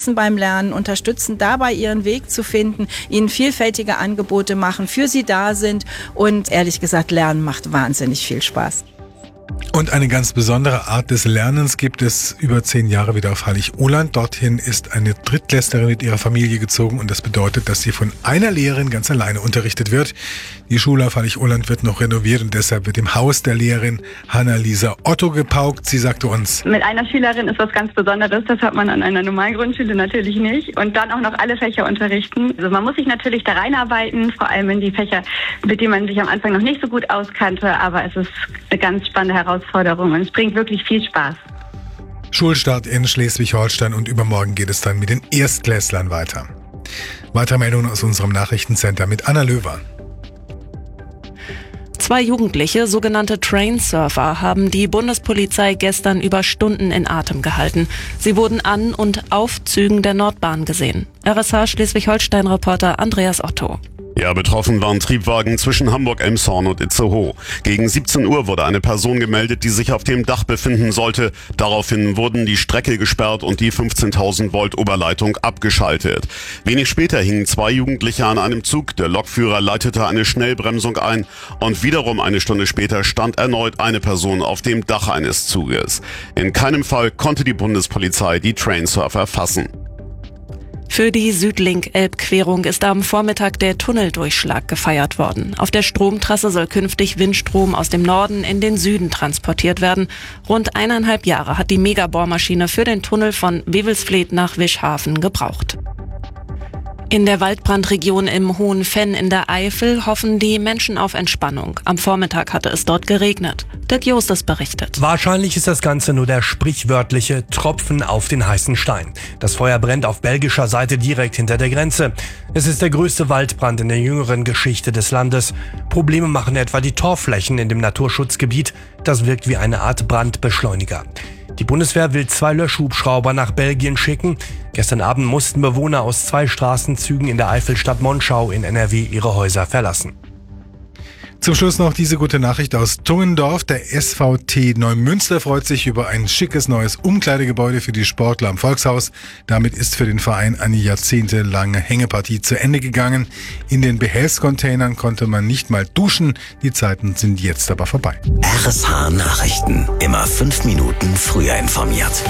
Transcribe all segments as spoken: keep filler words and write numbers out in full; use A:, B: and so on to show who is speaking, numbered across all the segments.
A: unterstützen beim Lernen, unterstützen dabei, ihren Weg zu finden, ihnen vielfältige Angebote machen, für sie da sind und ehrlich gesagt, Lernen macht wahnsinnig viel Spaß.
B: Und eine ganz besondere Art des Lernens gibt es über zehn Jahre wieder auf Hallig-Uhland. Dorthin ist eine Drittklässlerin mit ihrer Familie gezogen und das bedeutet, dass sie von einer Lehrerin ganz alleine unterrichtet wird. Die Schule auf Hallig-Uhland wird noch renoviert und deshalb wird im Haus der Lehrerin Hanna-Lisa Otto gepaukt. Sie sagte uns:
C: Mit einer Schülerin ist was ganz Besonderes, das hat man an einer normalen Grundschule natürlich nicht. Und dann auch noch alle Fächer unterrichten. Also man muss sich natürlich da reinarbeiten, vor allem in die Fächer, mit denen man sich am Anfang noch nicht so gut auskannte. Aber es ist eine ganz spannende Herausforderung und es bringt wirklich viel Spaß.
B: Schulstart in Schleswig-Holstein und übermorgen geht es dann mit den Erstklässlern weiter. Weitere Meldungen aus unserem Nachrichtencenter mit Anna Löwer.
D: Zwei Jugendliche, sogenannte Trainsurfer, haben die Bundespolizei gestern über Stunden in Atem gehalten. Sie wurden an und auf Zügen der Nordbahn gesehen. R S H Schleswig-Holstein-Reporter Andreas Otto.
E: Ja, betroffen waren Triebwagen zwischen Hamburg-Elmshorn und Itzehoe. Gegen siebzehn Uhr wurde eine Person gemeldet, die sich auf dem Dach befinden sollte. Daraufhin wurden die Strecke gesperrt und die fünfzehntausend Volt Oberleitung abgeschaltet. Wenig später hingen zwei Jugendliche an einem Zug. Der Lokführer leitete eine Schnellbremsung ein und wiederum eine Stunde später stand erneut eine Person auf dem Dach eines Zuges. In keinem Fall konnte die Bundespolizei die Trainsurfer fassen.
D: Für die Südlink-Elbquerung ist am Vormittag der Tunneldurchschlag gefeiert worden. Auf der Stromtrasse soll künftig Windstrom aus dem Norden in den Süden transportiert werden. Rund eineinhalb Jahre hat die Megabohrmaschine für den Tunnel von Wewelsfleth nach Wischhafen gebraucht. In der Waldbrandregion im Hohen Venn in der Eifel hoffen die Menschen auf Entspannung. Am Vormittag hatte es dort geregnet. Dirk Justus berichtet.
F: Wahrscheinlich ist das Ganze nur der sprichwörtliche Tropfen auf den heißen Stein. Das Feuer brennt auf belgischer Seite direkt hinter der Grenze. Es ist der größte Waldbrand in der jüngeren Geschichte des Landes. Probleme machen etwa die Torfflächen in dem Naturschutzgebiet. Das wirkt wie eine Art Brandbeschleuniger. Die Bundeswehr will zwei Löschhubschrauber nach Belgien schicken. Gestern Abend mussten Bewohner aus zwei Straßenzügen in der Eifelstadt Monschau in N R W ihre Häuser verlassen.
B: Zum Schluss noch diese gute Nachricht aus Tungendorf. Der S V T Neumünster freut sich über ein schickes neues Umkleidegebäude für die Sportler am Volkshaus. Damit ist für den Verein eine jahrzehntelange Hängepartie zu Ende gegangen. In den Behelfscontainern konnte man nicht mal duschen. Die Zeiten sind jetzt aber vorbei.
G: R S H Nachrichten. Immer fünf Minuten früher informiert.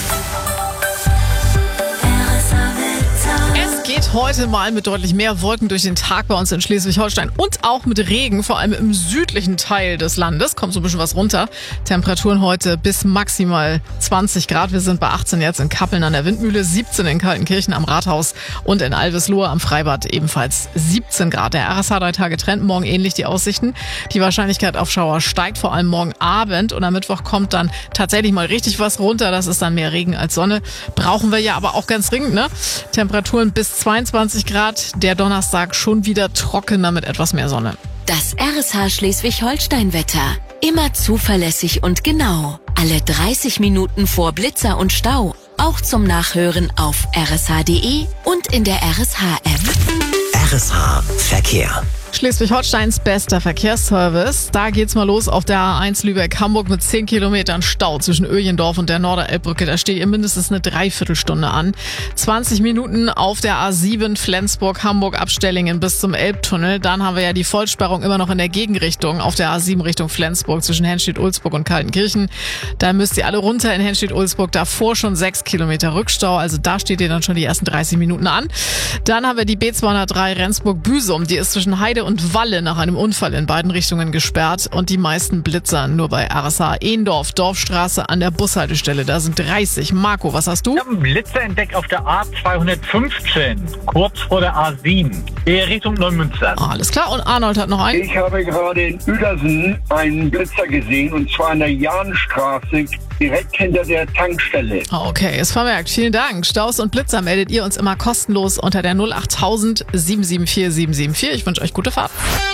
H: Geht heute mal mit deutlich mehr Wolken durch den Tag bei uns in Schleswig-Holstein und auch mit Regen, vor allem im südlichen Teil des Landes. Kommt so ein bisschen was runter. Temperaturen heute bis maximal zwanzig Grad. Wir sind bei achtzehn jetzt in Kappeln an der Windmühle, siebzehn in Kaltenkirchen am Rathaus und in Alveslohe am Freibad ebenfalls siebzehn Grad. Der R S H drei Tage Trend, morgen ähnlich die Aussichten. Die Wahrscheinlichkeit auf Schauer steigt, vor allem morgen Abend und am Mittwoch kommt dann tatsächlich mal richtig was runter. Das ist dann mehr Regen als Sonne. Brauchen wir ja aber auch ganz dringend, ne? Temperaturen bis zweiundzwanzig Grad, der Donnerstag schon wieder trockener mit etwas mehr Sonne.
I: Das R S H Schleswig-Holstein-Wetter. Immer zuverlässig und genau. Alle dreißig Minuten vor Blitzer und Stau. Auch zum Nachhören auf r s h punkt d e und in der R S H-App.
G: R S H Verkehr.
H: Schleswig-Holsteins bester Verkehrsservice. Da geht's mal los auf der A eins Lübeck-Hamburg mit zehn Kilometern Stau zwischen Öjendorf und der Norderelbbrücke. Da steht ihr mindestens eine Dreiviertelstunde an. zwanzig Minuten auf der A sieben Flensburg-Hamburg-Abstellingen bis zum Elbtunnel. Dann haben wir ja die Vollsperrung immer noch in der Gegenrichtung auf der A sieben Richtung Flensburg zwischen Henstedt-Ulzburg und Kaltenkirchen. Da müsst ihr alle runter in Henstedt-Ulzburg. Davor schon sechs Kilometer Rückstau. Also da steht ihr dann schon die ersten dreißig Minuten an. Dann haben wir die B zweihundertdrei Rendsburg-Büsum. Die ist zwischen Heide und Walle nach einem Unfall in beiden Richtungen gesperrt und die meisten blitzern nur bei R S H. Ehendorf, Dorfstraße an der Bushaltestelle, da sind dreißig. Marco, was hast du?
J: Ich habe einen Blitzer entdeckt auf der A zweihundertfünfzehn, kurz vor der A sieben, eher Richtung Neumünster.
H: Ah, alles klar, und Arnold hat noch einen.
K: Ich habe gerade in Uedersen einen Blitzer gesehen und zwar an der Jahnstraße, direkt hinter der Tankstelle.
H: Okay, ist vermerkt. Vielen Dank. Staus und Blitzer meldet ihr uns immer kostenlos unter der null acht tausend sieben sieben vier sieben sieben vier. Ich wünsche euch gute Fahrt.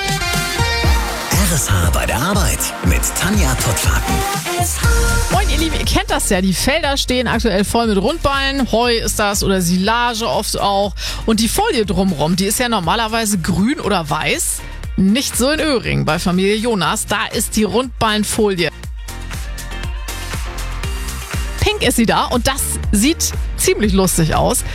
G: R S H bei der Arbeit mit Tanja Pottwagen.
H: Moin ihr Lieben, ihr kennt das ja, die Felder stehen aktuell voll mit Rundballen, Heu ist das oder Silage oft auch und die Folie drumrum, die ist ja normalerweise grün oder weiß, nicht so in Öhring bei Familie Jonas, da ist die Rundballenfolie. Pink ist sie da und das sieht ziemlich lustig aus.